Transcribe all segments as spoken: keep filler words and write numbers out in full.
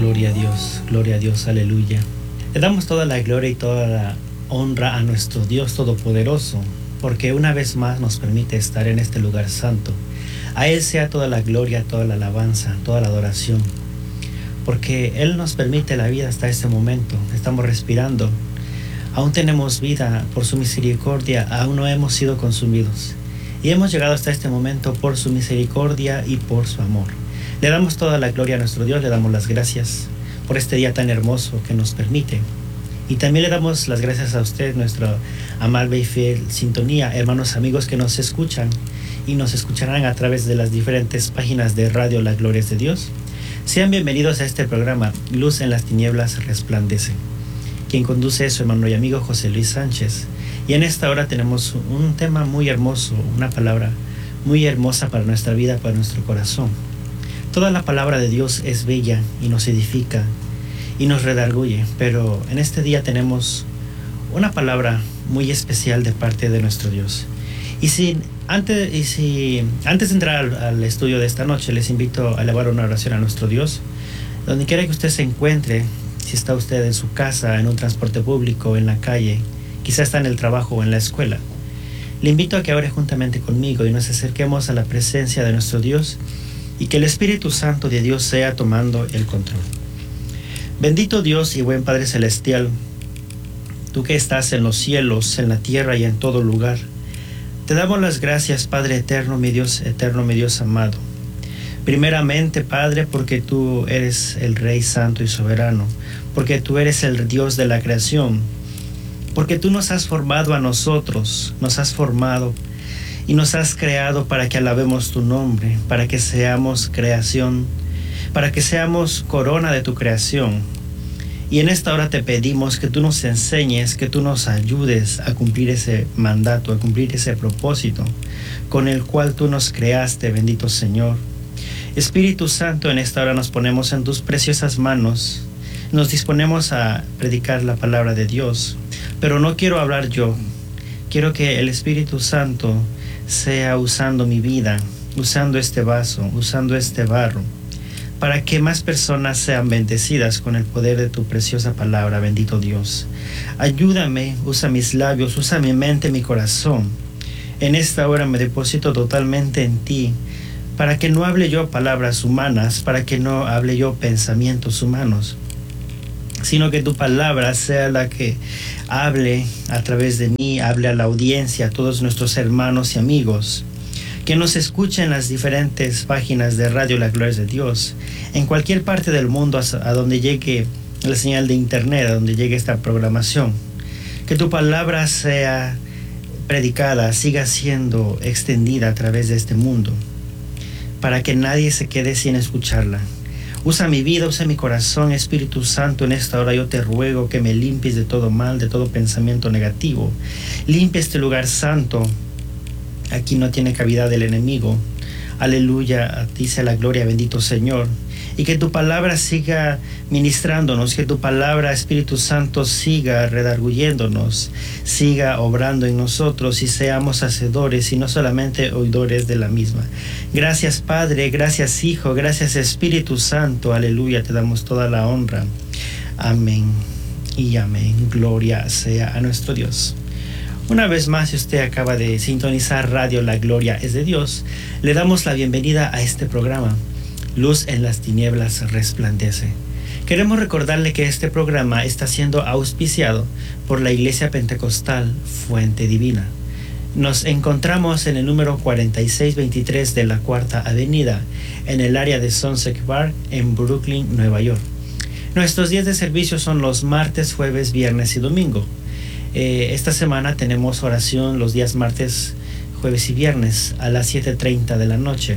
Gloria a Dios, gloria a Dios, aleluya. Le damos toda la gloria y toda la honra a nuestro Dios Todopoderoso, porque una vez más nos permite estar en este lugar santo. A Él sea toda la gloria, toda la alabanza, toda la adoración, porque Él nos permite la vida hasta este momento. Estamos respirando, aún tenemos vida por su misericordia, aún no hemos sido consumidos. Y hemos llegado hasta este momento por su misericordia y por su amor. Le damos toda la gloria a nuestro Dios, le damos las gracias por este día tan hermoso que nos permite. Y también le damos las gracias a usted, nuestra amable y fiel sintonía, hermanos amigos que nos escuchan y nos escucharán a través de las diferentes páginas de Radio La Gloria es de Dios. Sean bienvenidos a este programa, Luz en las Tinieblas Resplandece. Quien conduce es su hermano y amigo José Luis Sánchez. Y en esta hora tenemos un tema muy hermoso, una palabra muy hermosa para nuestra vida, para nuestro corazón. Toda la palabra de Dios es bella y nos edifica y nos redarguye, pero en este día tenemos una palabra muy especial de parte de nuestro Dios. Y si antes, y si, antes de entrar al, al estudio de esta noche, les invito a elevar una oración a nuestro Dios, donde quiera que usted se encuentre, si está usted en su casa, en un transporte público, en la calle, quizá está en el trabajo o en la escuela. Le invito a que ore juntamente conmigo y nos acerquemos a la presencia de nuestro Dios y que el Espíritu Santo de Dios sea tomando el control. Bendito Dios y buen Padre Celestial, tú que estás en los cielos, en la tierra y en todo lugar, te damos las gracias, Padre eterno, mi Dios eterno, mi Dios amado. Primeramente, Padre, porque tú eres el Rey Santo y Soberano, porque tú eres el Dios de la creación, porque tú nos has formado a nosotros, nos has formado y nos has creado para que alabemos tu nombre, para que seamos creación, para que seamos corona de tu creación. Y en esta hora te pedimos que tú nos enseñes, que tú nos ayudes a cumplir ese mandato, a cumplir ese propósito con el cual tú nos creaste, bendito Señor. Espíritu Santo, en esta hora nos ponemos en tus preciosas manos, nos disponemos a predicar la palabra de Dios, pero no quiero hablar yo, quiero que el Espíritu Santo sea usando mi vida, usando este vaso, usando este barro, para que más personas sean bendecidas con el poder de tu preciosa palabra, bendito Dios. Ayúdame, usa mis labios, usa mi mente, mi corazón. En esta hora me deposito totalmente en ti, para que no hable yo palabras humanas, para que no hable yo pensamientos humanos, sino que tu palabra sea la que hable a través de mí, hable a la audiencia, a todos nuestros hermanos y amigos, que nos escuchen en las diferentes páginas de Radio La Gloria de Dios, en cualquier parte del mundo a donde llegue la señal de internet, a donde llegue esta programación. Que tu palabra sea predicada, siga siendo extendida a través de este mundo, para que nadie se quede sin escucharla. Usa mi vida, usa mi corazón, Espíritu Santo. En esta hora yo te ruego que me limpies de todo mal, de todo pensamiento negativo. Limpia este lugar santo. Aquí no tiene cavidad el enemigo. Aleluya, a ti sea la gloria, bendito Señor. Y que tu palabra siga ministrándonos, que tu palabra, Espíritu Santo, siga redarguyéndonos, siga obrando en nosotros y seamos hacedores y no solamente oidores de la misma. Gracias, Padre, gracias, Hijo, gracias, Espíritu Santo. Aleluya, te damos toda la honra. Amén y amén. Gloria sea a nuestro Dios. Una vez más, si usted acaba de sintonizar Radio La Gloria es de Dios, le damos la bienvenida a este programa, Luz en las Tinieblas Resplandece. Queremos recordarle que este programa está siendo auspiciado por la Iglesia Pentecostal Fuente Divina. Nos encontramos en el número cuarenta y seis veintitrés de la Cuarta Avenida, en el área de Sunset Park, en Brooklyn, Nueva York. Nuestros días de servicio son los martes, jueves, viernes y domingo. Eh, esta semana tenemos oración los días martes, jueves y viernes a las siete treinta de la noche.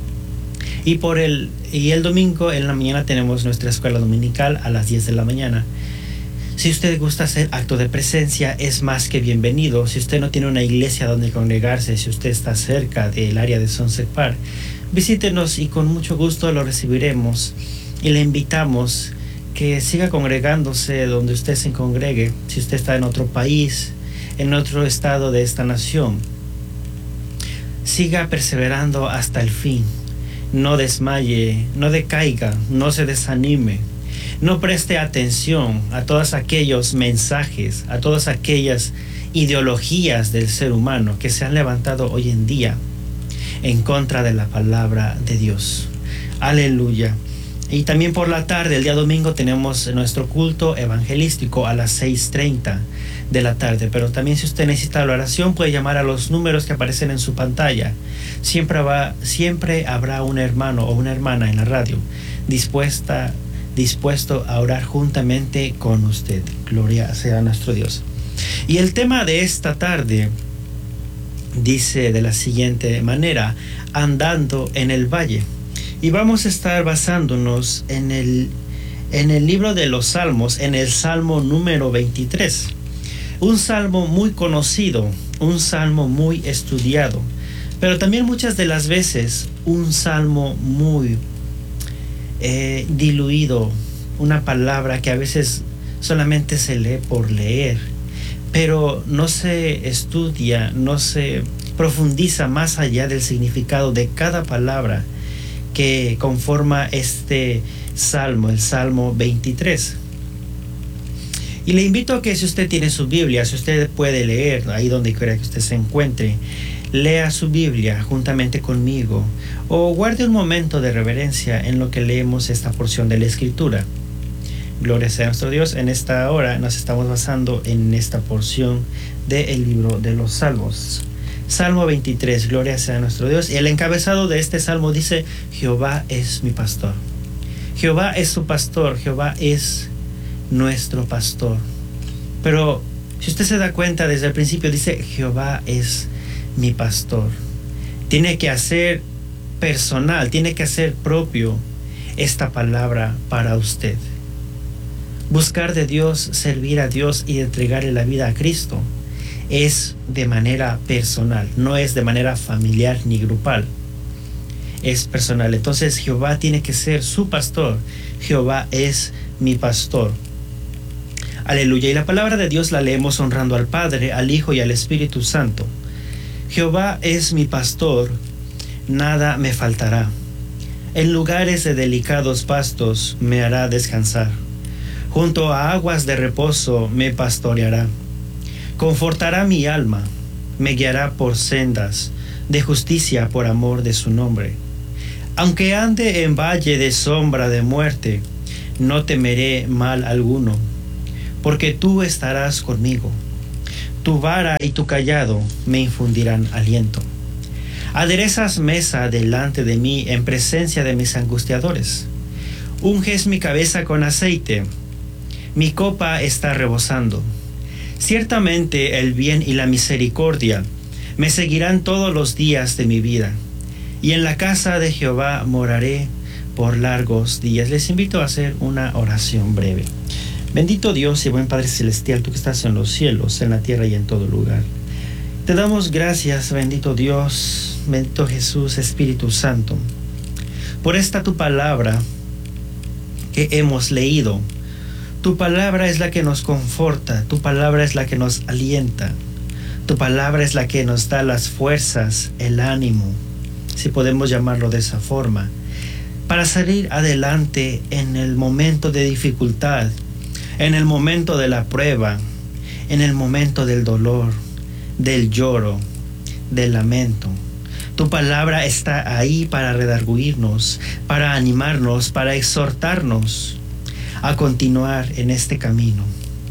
Y, por el, y el domingo en la mañana tenemos nuestra escuela dominical a las diez de la mañana. Si usted gusta hacer acto de presencia, es más que bienvenido. Si usted no tiene una iglesia donde congregarse, si usted está cerca del área de Sunset Park, visítenos y con mucho gusto lo recibiremos. Y le invitamos que siga congregándose donde usted se congregue. Si usted está en otro país, en otro estado de esta nación, siga perseverando hasta el fin. No desmaye, no decaiga, no se desanime. No preste atención a todos aquellos mensajes, a todas aquellas ideologías del ser humano que se han levantado hoy en día en contra de la palabra de Dios. Aleluya. Y también por la tarde, el día domingo, tenemos nuestro culto evangelístico a las seis treinta de la tarde. Pero también, si usted necesita la oración, puede llamar a los números que aparecen en su pantalla. Siempre, va, siempre habrá un hermano o una hermana en la radio dispuesta, dispuesto a orar juntamente con usted. Gloria sea a nuestro Dios. Y el tema de esta tarde dice de la siguiente manera: andando en el valle. Y vamos a estar basándonos en el, en el libro de los Salmos, en el Salmo número veintitrés. Un salmo muy conocido, un salmo muy estudiado, pero también muchas de las veces un salmo muy eh, diluido, una palabra que a veces solamente se lee por leer, pero no se estudia, no se profundiza más allá del significado de cada palabra que conforma este salmo, el Salmo veintitrés. Y le invito a que, si usted tiene su Biblia, si usted puede leer ahí donde quiera que usted se encuentre, lea su Biblia juntamente conmigo, o guarde un momento de reverencia en lo que leemos esta porción de la Escritura. Gloria sea a nuestro Dios. En esta hora nos estamos basando en esta porción del libro de los Salmos. Salmo veintitrés, gloria sea a nuestro Dios. Y el encabezado de este salmo dice: Jehová es mi pastor. Jehová es su pastor, Jehová es nuestro pastor. Pero si usted se da cuenta, desde el principio dice: Jehová es mi pastor. Tiene que hacer personal, tiene que hacer propio esta palabra para usted. Buscar de Dios, servir a Dios y entregarle la vida a Cristo es de manera personal, no es de manera familiar ni grupal, es personal. Entonces Jehová tiene que ser su pastor. Jehová es mi pastor. Aleluya. Y la palabra de Dios la leemos honrando al Padre, al Hijo y al Espíritu Santo. Jehová es mi pastor, nada me faltará. En lugares de delicados pastos me hará descansar. Junto a aguas de reposo me pastoreará. Confortará mi alma, me guiará por sendas de justicia por amor de su nombre. Aunque ande en valle de sombra de muerte, no temeré mal alguno, porque tú estarás conmigo. Tu vara y tu cayado me infundirán aliento. Aderezas mesa delante de mí en presencia de mis angustiadores. Unges mi cabeza con aceite, mi copa está rebosando. Ciertamente el bien y la misericordia me seguirán todos los días de mi vida, y en la casa de Jehová moraré por largos días. Les invito a hacer una oración breve. Bendito Dios y buen Padre Celestial, tú que estás en los cielos, en la tierra y en todo lugar. Te damos gracias, bendito Dios, bendito Jesús, Espíritu Santo, por esta tu palabra que hemos leído. Tu palabra es la que nos conforta, tu palabra es la que nos alienta, tu palabra es la que nos da las fuerzas, el ánimo, si podemos llamarlo de esa forma, para salir adelante en el momento de dificultad, en el momento de la prueba, en el momento del dolor, del lloro, del lamento. Tu palabra está ahí para redarguirnos, para animarnos, para exhortarnos a continuar en este camino.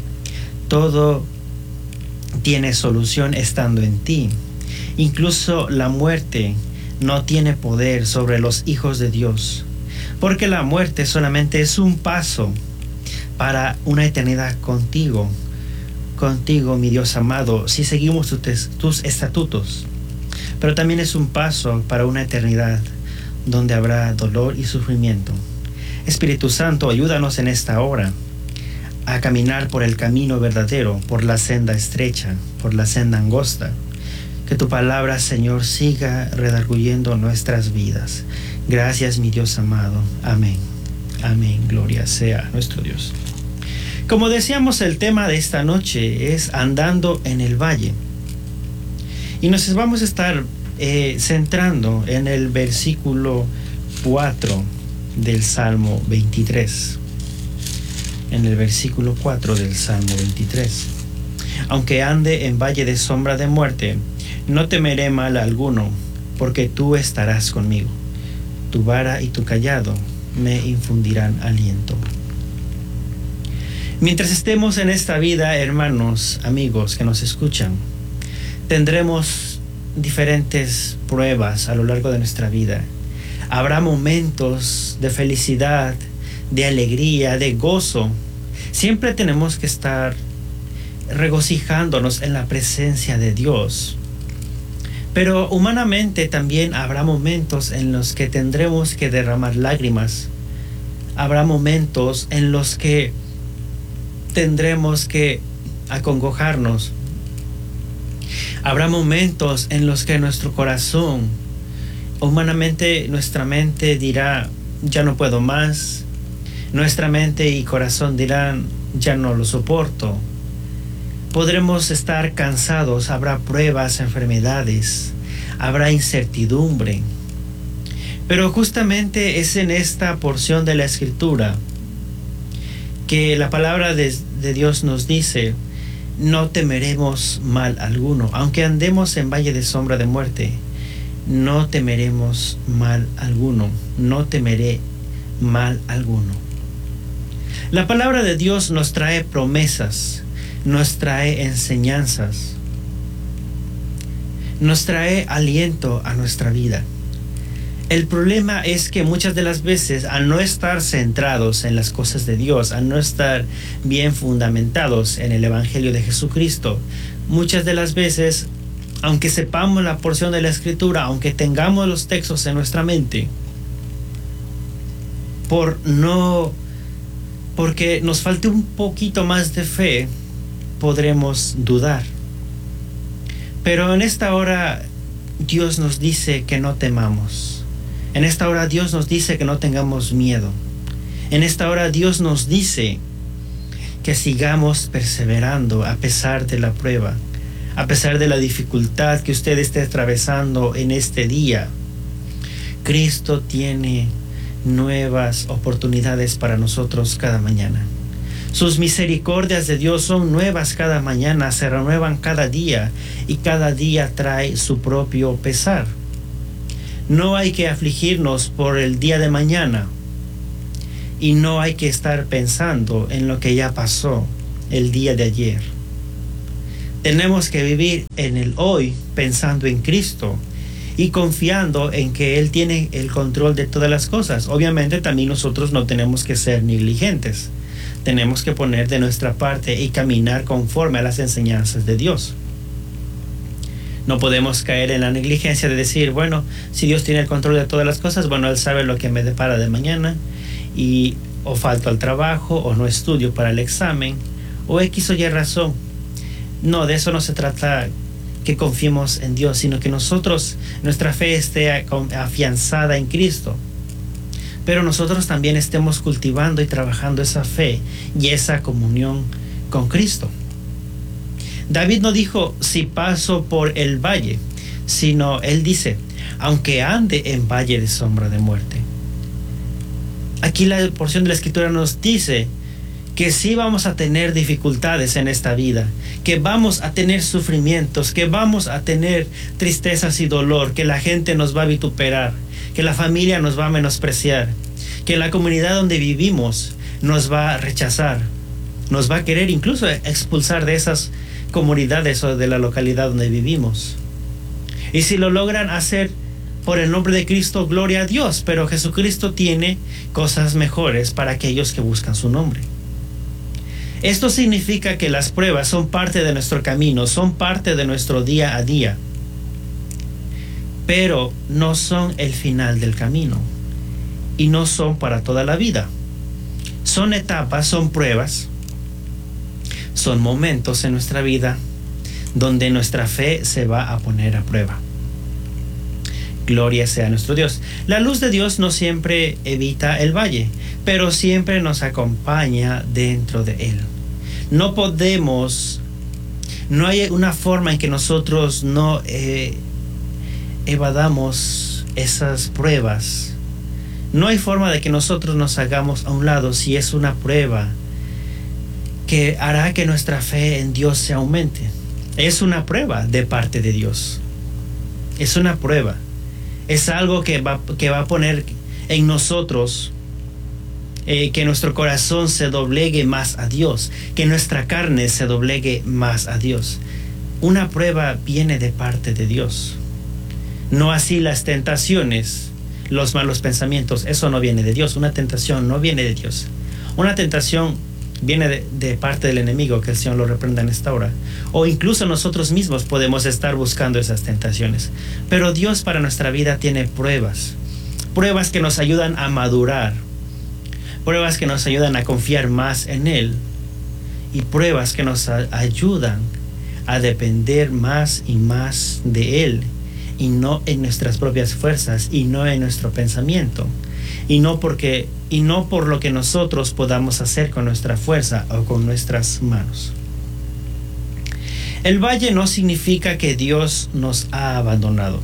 Todo tiene solución estando en ti. Incluso la muerte no tiene poder sobre los hijos de Dios, porque la muerte solamente es un paso para una eternidad contigo, contigo, mi Dios amado, si seguimos tus, tus estatutos. Pero también es un paso para una eternidad donde habrá dolor y sufrimiento. Espíritu Santo, ayúdanos en esta hora a caminar por el camino verdadero, por la senda estrecha, por la senda angosta. Que tu palabra, Señor, siga redarguyendo nuestras vidas. Gracias, mi Dios amado. Amén. Amén. Gloria sea a nuestro Dios. Como decíamos, el tema de esta noche es andando en el valle. Y nos vamos a estar eh, centrando en el versículo cuatro del Salmo veintitrés. en el versículo cuatro del Salmo veintitrés. Aunque ande en valle de sombra de muerte, no temeré mal alguno, porque tú estarás conmigo. Tu vara y tu cayado me infundirán aliento. Mientras estemos en esta vida, hermanos, amigos que nos escuchan, tendremos diferentes pruebas a lo largo de nuestra vida. Habrá momentos de felicidad, de alegría, de gozo. Siempre tenemos que estar regocijándonos en la presencia de Dios. Pero humanamente también habrá momentos en los que tendremos que derramar lágrimas. Habrá momentos en los que tendremos que acongojarnos. Habrá momentos en los que nuestro corazón, humanamente nuestra mente dirá, ya no puedo más. Nuestra mente y corazón dirán, ya no lo soporto. Podremos estar cansados, habrá pruebas, enfermedades, habrá incertidumbre. Pero justamente es en esta porción de la Escritura que la palabra de, de Dios nos dice, no temeremos mal alguno. Aunque andemos en valle de sombra de muerte, no temeremos mal alguno. No temeré mal alguno. La palabra de Dios nos trae promesas, nos trae enseñanzas, nos trae aliento a nuestra vida. El problema es que muchas de las veces, al no estar centrados en las cosas de Dios, al no estar bien fundamentados en el Evangelio de Jesucristo, muchas de las veces, aunque sepamos la porción de la Escritura, aunque tengamos los textos en nuestra mente, por no, porque nos falte un poquito más de fe, podremos dudar. Pero en esta hora Dios nos dice que no temamos. En esta hora Dios nos dice que no tengamos miedo. En esta hora Dios nos dice que sigamos perseverando a pesar de la prueba, a pesar de la dificultad que usted esté atravesando en este día. Cristo tiene nuevas oportunidades para nosotros cada mañana. Sus misericordias de Dios son nuevas cada mañana, se renuevan cada día y cada día trae su propio pesar. No hay que afligirnos por el día de mañana y no hay que estar pensando en lo que ya pasó el día de ayer. Tenemos que vivir en el hoy pensando en Cristo y confiando en que Él tiene el control de todas las cosas. Obviamente también nosotros no tenemos que ser negligentes. Tenemos que poner de nuestra parte y caminar conforme a las enseñanzas de Dios. No podemos caer en la negligencia de decir, bueno, si Dios tiene el control de todas las cosas, bueno, Él sabe lo que me depara de mañana y o falto al trabajo o no estudio para el examen o X o Y razón. No, de eso no se trata, que confiemos en Dios, sino que nosotros, nuestra fe esté afianzada en Cristo. Pero nosotros también estemos cultivando y trabajando esa fe y esa comunión con Cristo. David no dijo, si paso por el valle, sino él dice, aunque ande en valle de sombra de muerte. Aquí la porción de la Escritura nos dice que sí vamos a tener dificultades en esta vida, que vamos a tener sufrimientos, que vamos a tener tristezas y dolor, que la gente nos va a vituperar, que la familia nos va a menospreciar, que la comunidad donde vivimos nos va a rechazar, nos va a querer incluso expulsar de esas comunidades o de la localidad donde vivimos. Y si lo logran hacer por el nombre de Cristo, gloria a Dios, pero Jesucristo tiene cosas mejores para aquellos que buscan su nombre. Esto significa que las pruebas son parte de nuestro camino, son parte de nuestro día a día, pero no son el final del camino y no son para toda la vida. Son etapas, son pruebas, son momentos en nuestra vida donde nuestra fe se va a poner a prueba. Gloria sea a nuestro Dios. La luz de Dios no siempre evita el valle, pero siempre nos acompaña dentro de él. No podemos, no hay una forma en que nosotros no eh, evadamos esas pruebas. No hay forma de que nosotros nos hagamos a un lado si es una prueba que hará que nuestra fe en Dios se aumente. Es una prueba de parte de Dios. Es una prueba. Es algo que va, que va a poner en nosotros eh, que nuestro corazón se doblegue más a Dios, que nuestra carne se doblegue más a Dios. Una prueba viene de parte de Dios. No así las tentaciones, los malos pensamientos. Eso no viene de Dios. Una tentación no viene de Dios. Una tentación viene de, de parte del enemigo, que el Señor lo reprenda en esta hora. O incluso nosotros mismos podemos estar buscando esas tentaciones. Pero Dios para nuestra vida tiene pruebas. Pruebas que nos ayudan a madurar. Pruebas que nos ayudan a confiar más en Él. Y pruebas que nos a, ayudan a depender más y más de Él. Y no en nuestras propias fuerzas y no en nuestro pensamiento. Y no porque y no por lo que nosotros podamos hacer con nuestra fuerza o con nuestras manos. El valle no significa que Dios nos ha abandonado.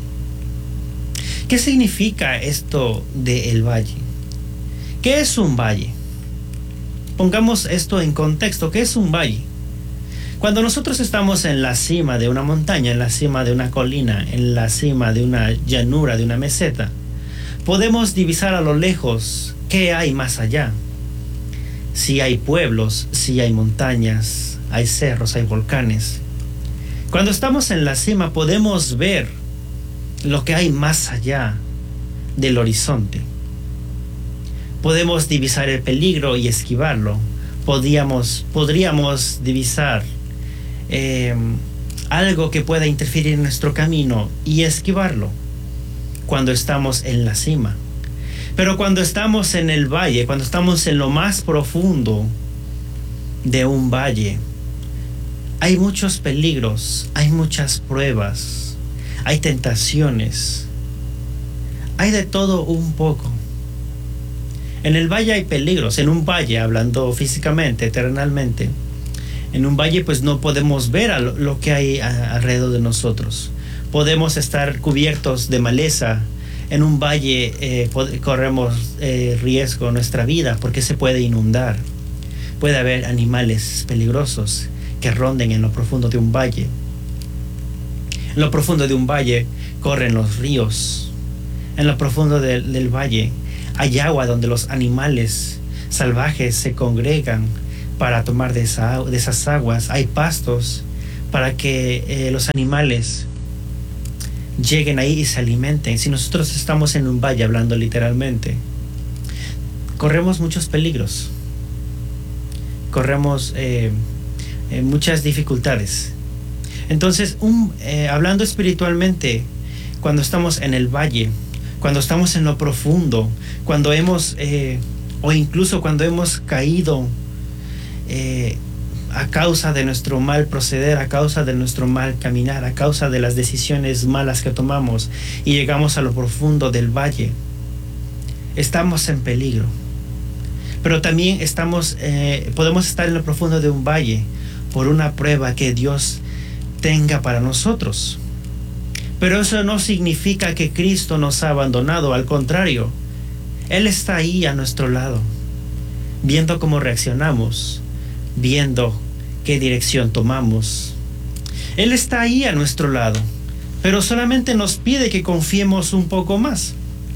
¿Qué significa esto de el valle? ¿Qué es un valle? Pongamos esto en contexto. ¿Qué es un valle? Cuando nosotros estamos en la cima de una montaña, en la cima de una colina, en la cima de una llanura, de una meseta, podemos divisar a lo lejos qué hay más allá. Si hay pueblos, si hay montañas, hay cerros, hay volcanes. Cuando estamos en la cima podemos ver lo que hay más allá del horizonte. Podemos divisar el peligro y esquivarlo. Podríamos, podríamos divisar eh, algo que pueda interferir en nuestro camino y esquivarlo cuando estamos en la cima. Pero cuando estamos en el valle, cuando estamos en lo más profundo de un valle, hay muchos peligros, hay muchas pruebas, hay tentaciones, hay de todo un poco. En el valle hay peligros. En un valle, hablando físicamente, terrenalmente, en un valle pues no podemos ver a lo, lo que hay a, alrededor de nosotros. Podemos estar cubiertos de maleza. En un valle eh, corremos eh, riesgo en nuestra vida porque se puede inundar. Puede haber animales peligrosos que ronden en lo profundo de un valle. En lo profundo de un valle corren los ríos. En lo profundo de, del valle hay agua donde los animales salvajes se congregan para tomar de, esa, de esas aguas. Hay pastos para que eh, los animales lleguen ahí y se alimenten. Si nosotros estamos en un valle, hablando literalmente, corremos muchos peligros, corremos eh, eh, muchas dificultades. Entonces, un, eh, hablando espiritualmente, cuando estamos en el valle, cuando estamos en lo profundo, cuando hemos eh, o incluso cuando hemos caído eh, a causa de nuestro mal proceder, a causa de nuestro mal caminar, a causa de las decisiones malas que tomamos y llegamos a lo profundo del valle, estamos en peligro. Pero también estamos, eh, podemos estar en lo profundo de un valle por una prueba que Dios tenga para nosotros. Pero eso no significa que Cristo nos ha abandonado. Al contrario, Él está ahí a nuestro lado, viendo cómo reaccionamos, viendo qué dirección tomamos. Él está ahí a nuestro lado, pero solamente nos pide que confiemos un poco más.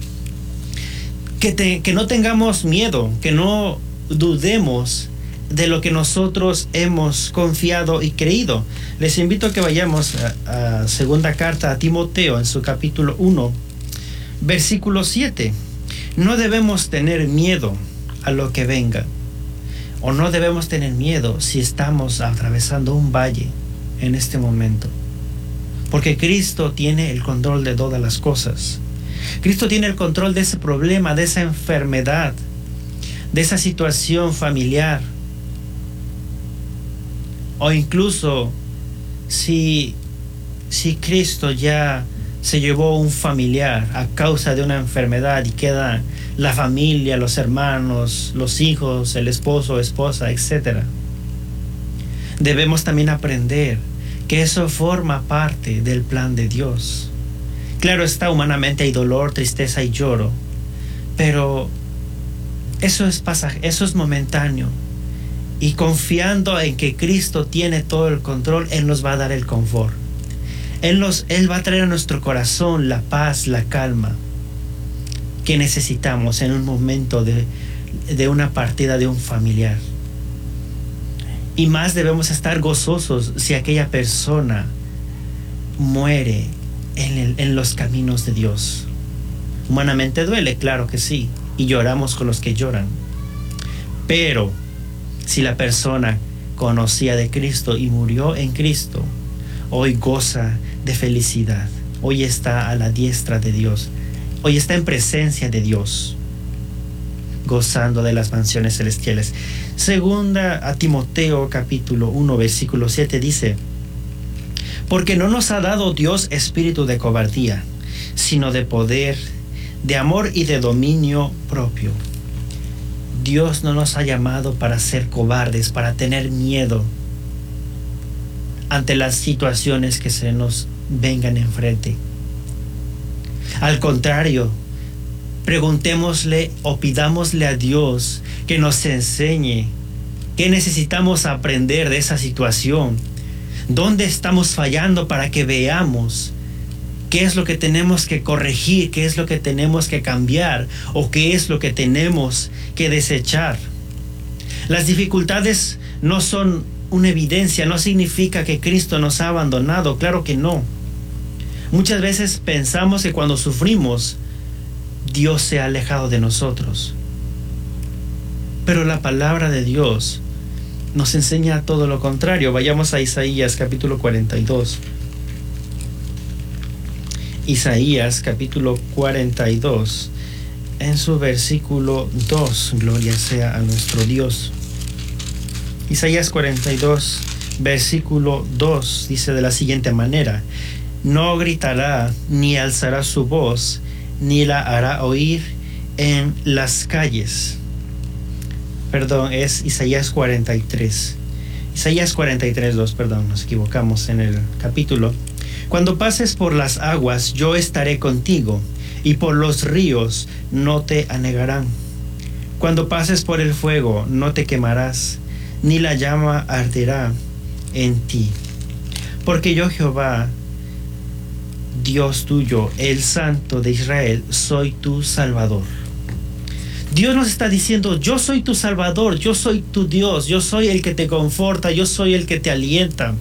Que, te, que no tengamos miedo, que no dudemos de lo que nosotros hemos confiado y creído. Les invito a que vayamos a, a segunda carta a Timoteo en su capítulo uno, versículo siete. No debemos tener miedo a lo que venga, o no debemos tener miedo si estamos atravesando un valle en este momento, porque Cristo tiene el control de todas las cosas. Cristo tiene el control de ese problema, de esa enfermedad, de esa situación familiar, o incluso si, si Cristo ya se llevó un familiar a causa de una enfermedad y queda la familia, los hermanos, los hijos, el esposo, esposa, etcétera. Debemos también aprender que eso forma parte del plan de Dios. Claro está, humanamente hay dolor, tristeza y lloro, pero eso es pasaj- eso es momentáneo. y confiando en que Cristo tiene todo el control, Él nos va a dar el confort. Él, nos, Él va a traer a nuestro corazón la paz, la calma que necesitamos en un momento de, de una partida de un familiar. Y más debemos estar gozosos si aquella persona muere en, el, en los caminos de Dios. Humanamente duele, claro que sí, y lloramos con los que lloran. Pero si la persona conocía de Cristo y murió en Cristo, hoy goza de felicidad. Hoy está a la diestra de Dios. Hoy está en presencia de Dios, gozando de las mansiones celestiales. Segunda a Timoteo capítulo uno versículo siete dice: porque no nos ha dado Dios espíritu de cobardía, sino de poder, de amor y de dominio propio. Dios no nos ha llamado para ser cobardes, para tener miedo ante las situaciones que se nos vengan enfrente. Al contrario, preguntémosle o pidámosle a Dios que nos enseñe qué necesitamos aprender de esa situación, dónde estamos fallando, para que veamos qué es lo que tenemos que corregir, qué es lo que tenemos que cambiar o qué es lo que tenemos que desechar. Las dificultades no son una evidencia, no significa que Cristo nos ha abandonado, claro que no. Muchas veces pensamos que cuando sufrimos, Dios se ha alejado de nosotros. Pero la palabra de Dios nos enseña todo lo contrario. Vayamos a Isaías capítulo cuarenta y dos. Isaías capítulo cuarenta y dos, en su versículo dos, gloria sea a nuestro Dios. Isaías cuarenta y dos, versículo dos, dice de la siguiente manera: no gritará ni alzará su voz, ni la hará oír en las calles. Perdón, es Isaías cuarenta y tres. Isaías cuarenta y tres, dos, perdón, nos equivocamos en el capítulo. Cuando pases por las aguas, yo estaré contigo, y por los ríos no te anegarán. Cuando pases por el fuego, no te quemarás, ni la llama arderá en ti. Porque yo, Jehová, Dios tuyo, el Santo de Israel, soy tu Salvador. Dios nos está diciendo: yo soy tu Salvador, yo soy tu Dios, yo soy el que te conforta, yo soy el que te alienta.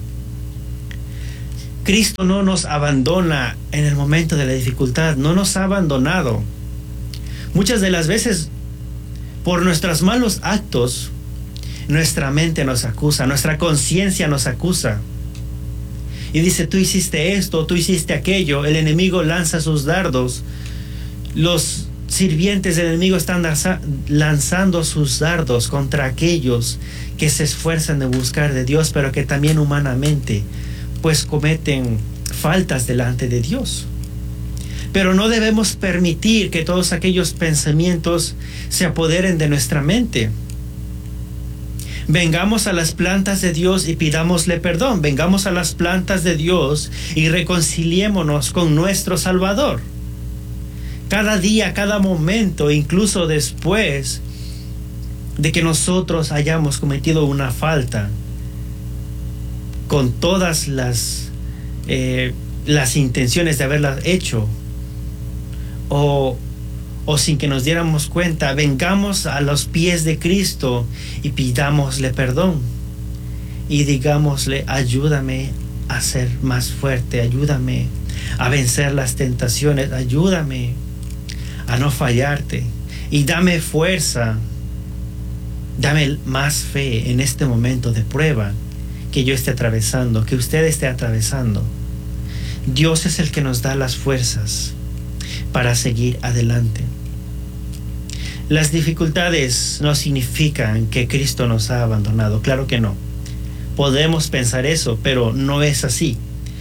Cristo no nos abandona en el momento de la dificultad, no nos ha abandonado. Muchas de las veces, por nuestros malos actos, nuestra mente nos acusa, nuestra conciencia nos acusa. Y dice: tú hiciste esto, tú hiciste aquello. El enemigo lanza sus dardos. Los sirvientes del enemigo están lanzando sus dardos contra aquellos que se esfuerzan de buscar de Dios, pero que también humanamente pues cometen faltas delante de Dios. Pero no debemos permitir que todos aquellos pensamientos se apoderen de nuestra mente. Vengamos a las plantas de Dios y pidámosle perdón. Vengamos a las plantas de Dios y reconciliémonos con nuestro Salvador. Cada día, cada momento, incluso después de que nosotros hayamos cometido una falta, con todas las, eh, las intenciones de haberla hecho, o, o sin que nos diéramos cuenta, vengamos a los pies de Cristo y pidámosle perdón. Y digámosle: ayúdame a ser más fuerte, ayúdame a vencer las tentaciones, ayúdame a no fallarte, y dame fuerza, dame más fe en este momento de prueba que yo esté atravesando, que usted esté atravesando. Dios es el que nos da las fuerzas para seguir adelante. Las dificultades no significan que Cristo nos ha abandonado, claro que no. Podemos pensar eso, pero no es así.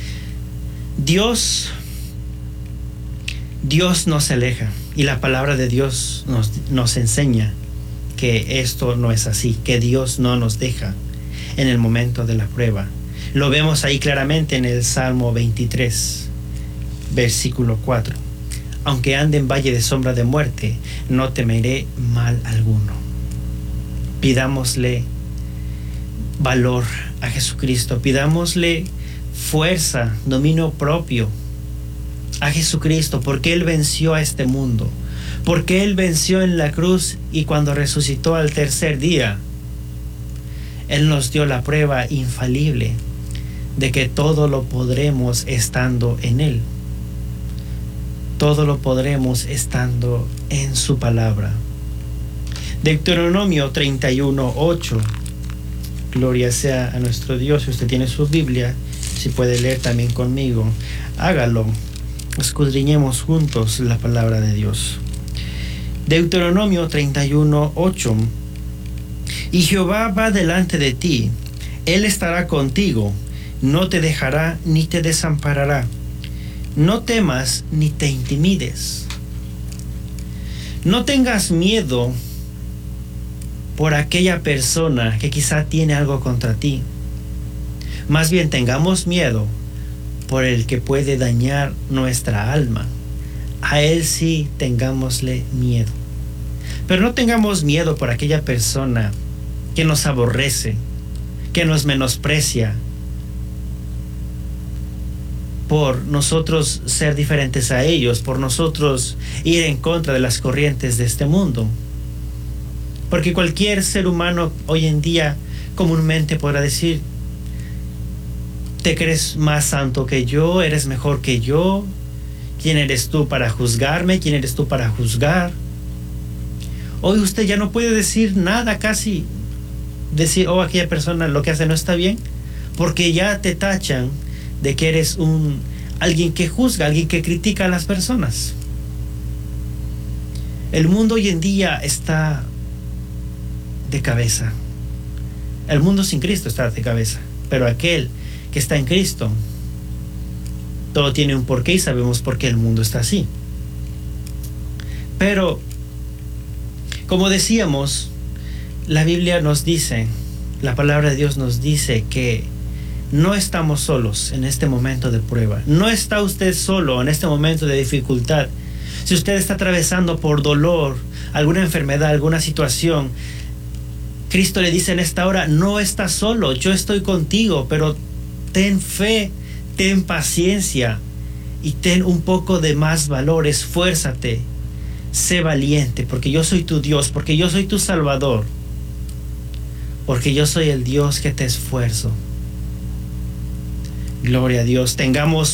Dios, Dios nos aleja, y la palabra de Dios nos, nos enseña que esto no es así, que Dios no nos deja en el momento de la prueba. Lo vemos ahí claramente en el Salmo veintitrés, versículo cuatro. Aunque ande en valle de sombra de muerte, no temeré mal alguno. Pidámosle valor a Jesucristo, pidámosle fuerza, dominio propio a Jesucristo, porque Él venció a este mundo, porque Él venció en la cruz, y cuando resucitó al tercer día, Él nos dio la prueba infalible de que todo lo podremos estando en Él. Todo lo podremos estando en su palabra. Deuteronomio treinta y uno, ocho. Gloria sea a nuestro Dios. Si usted tiene su Biblia, si puede leer también conmigo, hágalo. Escudriñemos juntos la palabra de Dios. Deuteronomio treinta y uno, ocho. Y Jehová va delante de ti, Él estará contigo, no te dejará ni te desamparará. No temas ni te intimides. No tengas miedo por aquella persona que quizá tiene algo contra ti. Más bien tengamos miedo por el que puede dañar nuestra alma. A él sí tengámosle miedo. Pero no tengamos miedo por aquella persona que nos aborrece, que nos menosprecia, por nosotros ser diferentes a ellos, por nosotros ir en contra de las corrientes de este mundo. Porque cualquier ser humano hoy en día comúnmente podrá decir: te crees más santo que yo, eres mejor que yo, ¿quién eres tú para juzgarme? ¿Quién eres tú para juzgar? Hoy usted ya no puede decir nada, casi decir, oh, aquella persona lo que hace no está bien, porque ya te tachan de que eres un alguien que juzga, alguien que critica a las personas. El mundo hoy en día está de cabeza. El mundo sin Cristo está de cabeza, pero aquel que está en Cristo, todo tiene un porqué y sabemos por qué el mundo está así. Pero, como decíamos, la Biblia nos dice, la palabra de Dios nos dice que no estamos solos en este momento de prueba. No está usted solo en este momento de dificultad. Si usted está atravesando por dolor, alguna enfermedad, alguna situación, Cristo le dice en esta hora: no estás solo, yo estoy contigo, pero ten fe, ten paciencia y ten un poco de más valor. Esfuérzate, sé valiente, porque yo soy tu Dios, porque yo soy tu Salvador, porque yo soy el Dios que te esfuerzo. Gloria a Dios. Tengamos